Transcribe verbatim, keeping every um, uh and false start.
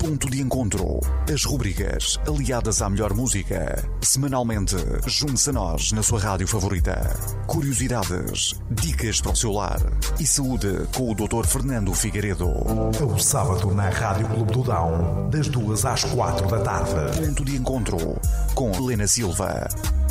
Ponto de Encontro. As rubricas aliadas à melhor música. Semanalmente, junte-se a nós na sua rádio favorita. Curiosidades, dicas para o seu lar e saúde com o doutor Fernando Figueiredo. O sábado na Rádio Clube do Dão, das duas às quatro da tarde. Ponto de Encontro com Helena Silva.